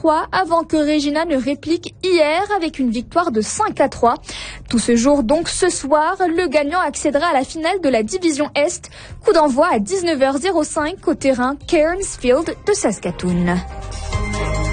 3 avant que Regina ne réplique hier avec une victoire de 5-3. Tout ce jour, donc ce soir, le gagnant accédera à la finale de la division Est. Coup d'envoi à 19h05 au terrain Cairns Field de Saskatoon.